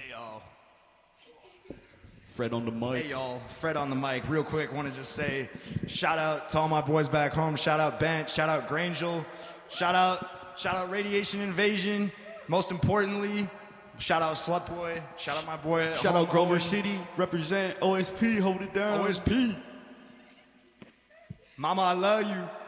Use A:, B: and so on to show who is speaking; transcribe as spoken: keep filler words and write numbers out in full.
A: y'all.
B: Fred on the mic.
A: Hey y'all, Fred on the mic. Real quick, want to just say shout out to all my boys back home. Shout out Bent. Shout out Grangel. Shout out, shout out Radiation Invasion. Most importantly, shout out Slutboy. Shout out my boy.
B: Shout out Grover City. Represent O S P. Hold it down.
A: O S P. Mama, I love you.